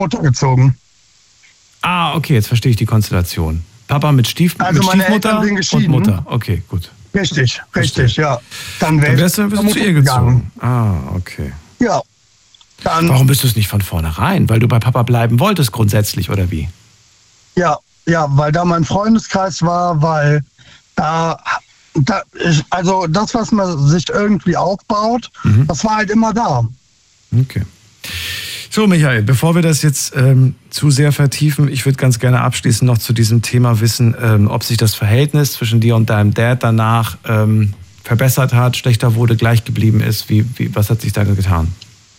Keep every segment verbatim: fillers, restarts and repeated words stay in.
Mutter gezogen. Ah, okay, jetzt verstehe ich die Konstellation. Papa mit, Stief also mit meine Stiefmutter Eltern sind geschieden. und Mutter. Okay, gut. Richtig, richtig, ja. Dann, Dann wärst du ein bisschen zu ihr gezogen. Ah, okay. Ja. Dann, Warum bist du es nicht von vornherein? Weil du bei Papa bleiben wolltest grundsätzlich, oder wie? Ja, ja, weil da mein Freundeskreis war, weil da, da ich, also das, was man sich irgendwie aufbaut, mhm. das war halt immer da. Okay. So, Michael, bevor wir das jetzt ähm, zu sehr vertiefen, ich würde ganz gerne abschließend noch zu diesem Thema wissen, ähm, ob sich das Verhältnis zwischen dir und deinem Dad danach ähm, verbessert hat, schlechter wurde, gleich geblieben ist. Wie, wie, was hat sich da getan?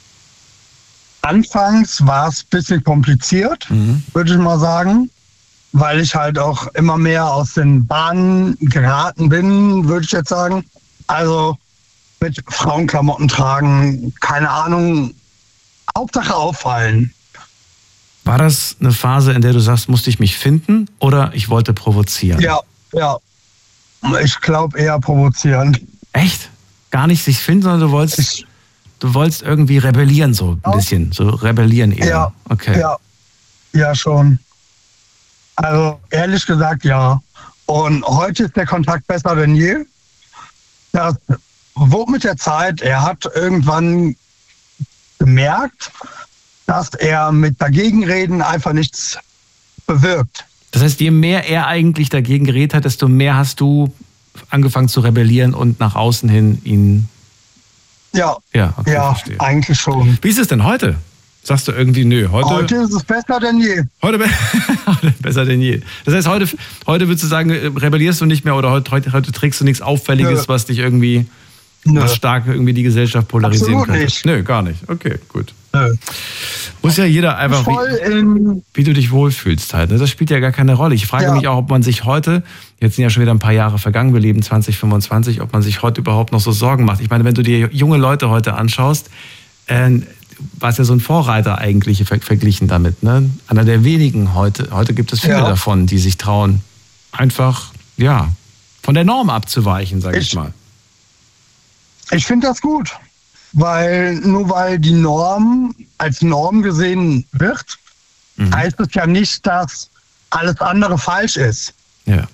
Anfangs war es ein bisschen kompliziert, mhm. würde ich mal sagen, weil ich halt auch immer mehr aus den Bahnen geraten bin, würde ich jetzt sagen. Also mit Frauenklamotten tragen, keine Ahnung, Hauptsache auffallen. War das eine Phase, in der du sagst, musste ich mich finden oder ich wollte provozieren? Ja, ja. Ich glaube eher provozieren. Echt? Gar nicht sich finden, sondern du wolltest, ich, du wolltest irgendwie rebellieren so ein bisschen, so rebellieren eher. Ja, okay. Ja, ja schon. Also ehrlich gesagt, ja. Und heute ist der Kontakt besser denn je. Das wurde mit der Zeit. Er hat irgendwann gemerkt, dass er mit Dagegenreden einfach nichts bewirkt. Das heißt, je mehr er eigentlich dagegen geredet hat, desto mehr hast du angefangen zu rebellieren und nach außen hin ihn... Ja, ja, okay, ja verstehe. Eigentlich schon. Wie ist es denn heute? Sagst du irgendwie, nö, heute... Heute ist es besser denn je. Heute, be- heute besser denn je. Das heißt, heute, heute würdest du sagen, rebellierst du nicht mehr oder heute, heute, heute trägst du nichts Auffälliges, nö. was dich irgendwie... Nö. Was stark irgendwie die Gesellschaft polarisieren Absolut könnte. Nicht. Nö, gar nicht. Okay, gut. Nö. Muss ja jeder einfach, wie, wie du dich wohlfühlst halt. Das spielt ja gar keine Rolle. Ich frage ja. mich auch, ob man sich heute, jetzt sind ja schon wieder ein paar Jahre vergangen, wir leben zwanzig fünfundzwanzig, ob man sich heute überhaupt noch so Sorgen macht. Ich meine, wenn du dir junge Leute heute anschaust, äh, warst ja so ein Vorreiter eigentlich verglichen damit. Ne? Einer der wenigen heute. Heute gibt es viele ja. davon, die sich trauen, einfach, ja, von der Norm abzuweichen, sag ich, ich mal. Ich finde das gut, weil nur weil die Norm als Norm gesehen wird, mhm. heißt es ja nicht, dass alles andere falsch ist. Ja.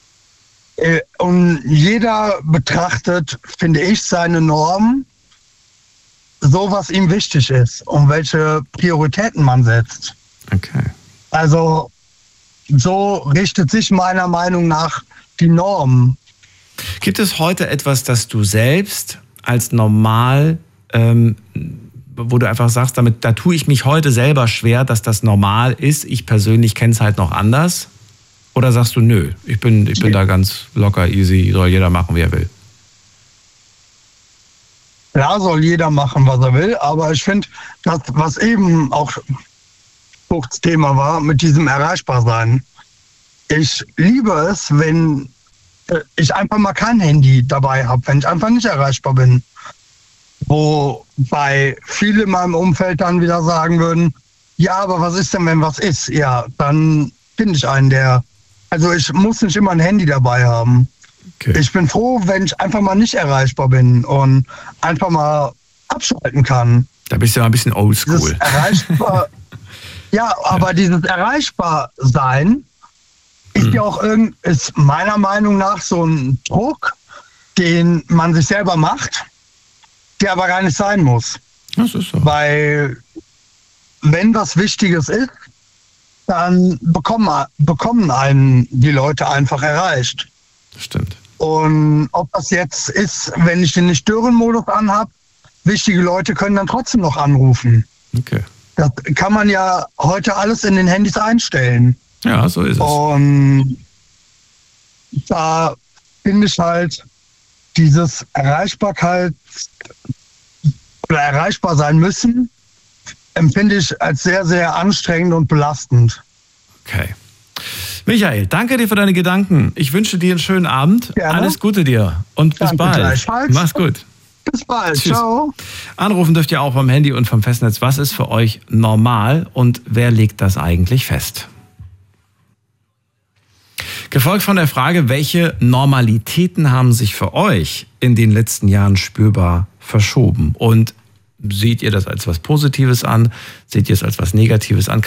Und jeder betrachtet, finde ich, seine Norm so, was ihm wichtig ist und welche Prioritäten man setzt. Okay. Also so richtet sich meiner Meinung nach die Norm. Gibt es heute etwas, das du selbst als normal, ähm, wo du einfach sagst, damit, da tue ich mich heute selber schwer, dass das normal ist, ich persönlich kenne es halt noch anders? Oder sagst du, nö, ich bin, ich bin da ganz locker, easy, soll jeder machen, wie er will? Ja, soll jeder machen, was er will, aber ich finde, das, was eben auch das Thema war, mit diesem Erreichbarsein. Ich liebe es, wenn ich einfach mal kein Handy dabei habe, wenn ich einfach nicht erreichbar bin. Wobei viele in meinem Umfeld dann wieder sagen würden, ja, aber was ist denn, wenn was ist? Ja, dann finde ich einen, der... Also ich muss nicht immer ein Handy dabei haben. Okay. Ich bin froh, wenn ich einfach mal nicht erreichbar bin und einfach mal abschalten kann. Da bist du ja ein bisschen oldschool. Erreichbar, ja, aber ja. dieses Erreichbarsein ist hm. ja auch irgend, ist meiner Meinung nach so ein Druck, den man sich selber macht, der aber gar nicht sein muss. Das ist so. Weil wenn was Wichtiges ist, dann bekommen, bekommen einen die Leute einfach erreicht. Das stimmt. Und ob das jetzt ist, wenn ich den Nicht-Stören-Modus anhab, wichtige Leute können dann trotzdem noch anrufen. Okay. Das kann man ja heute alles in den Handys einstellen. Ja, so ist es. Und da finde ich halt dieses Erreichbarkeit oder erreichbar sein müssen, empfinde ich als sehr, sehr anstrengend und belastend. Okay. Michael, danke dir für deine Gedanken. Ich wünsche dir einen schönen Abend. Gerne. Alles Gute dir und bis Danke bald. Gleichfalls. Mach's gut. Bis bald. Tschüss. Ciao. Anrufen dürft ihr auch vom Handy und vom Festnetz. Was ist für euch normal und wer legt das eigentlich fest? Gefolgt von der Frage, welche Normalitäten haben sich für euch in den letzten Jahren spürbar verschoben? Und Seht ihr das als was Positives an? Seht ihr es als was Negatives an?